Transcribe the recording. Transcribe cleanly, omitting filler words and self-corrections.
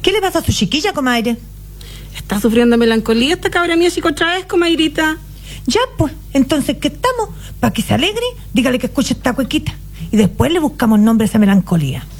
¿Qué le pasa a su chiquilla, comadre? Está sufriendo melancolía esta cabra mía otra vez, comadrita. Ya, pues, entonces, ¿qué estamos? Para que se alegre, dígale que escuche esta cuequita. Y después le buscamos nombre a esa melancolía.